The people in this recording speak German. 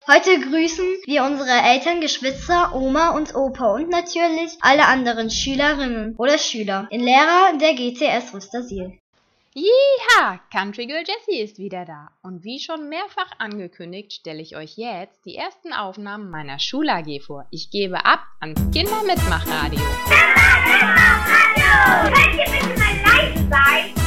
Heute grüßen wir unsere Eltern, Geschwister, Oma und Opa und natürlich alle anderen Schülerinnen oder Schüler in Lehrer der GTS Rüstersiel. Jeha! Country Girl Jessie ist wieder da. Und wie schon mehrfach angekündigt, stelle ich euch jetzt die ersten Aufnahmen meiner Schul-AG vor. Ich gebe ab ans Kindermitmachradio. Kindermitmachradio! Könnt ihr bitte mal leise sein?